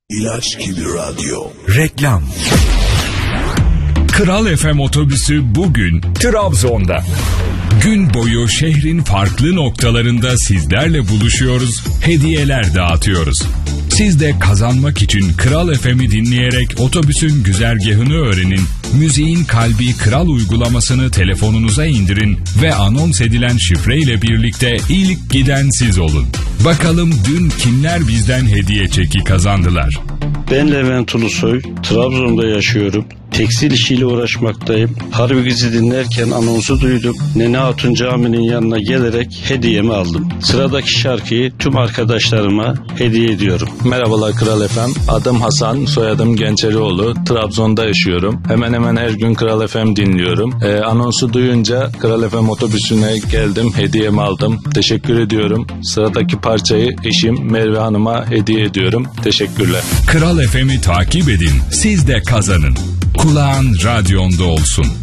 İlaç gibi radyo. Reklam. Kral FM otobüsü bugün Trabzon'da. Gün boyu şehrin farklı noktalarında sizlerle buluşuyoruz, hediyeler dağıtıyoruz. Siz de kazanmak için Kral FM'i dinleyerek otobüsün güzergahını öğrenin, müziğin kalbi Kral uygulamasını telefonunuza indirin ve anons edilen şifreyle birlikte ilk giden siz olun. Bakalım dün kimler bizden hediye çeki kazandılar? Ben Levent Ulusoy, Trabzon'da yaşıyorum. Tekstil işiyle uğraşmaktayım. Harbigizi dinlerken anonsu duydum. Nene Hatun Camii'nin yanına gelerek hediyemi aldım. Sıradaki şarkıyı tüm arkadaşlarıma hediye ediyorum. Merhabalar Kral FM. Adım Hasan, soyadım Gençerioğlu. Trabzon'da yaşıyorum. Hemen hemen her gün Kral FM dinliyorum. Anonsu duyunca Kral FM otobüsüne geldim, hediyemi aldım. Teşekkür ediyorum. Sıradaki parçayı eşim Merve Hanım'a hediye ediyorum. Teşekkürler. Kral FM'i takip edin, siz de kazanın. Kulağın radyonda olsun.